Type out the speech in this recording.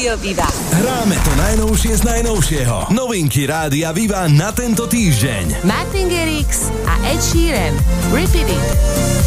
Rádio Viva. Hráme to najnovšie z najnovšieho. Novinky Rádia Viva na tento týždeň. Martin Garrix a Ed Sheeran. Repeat It.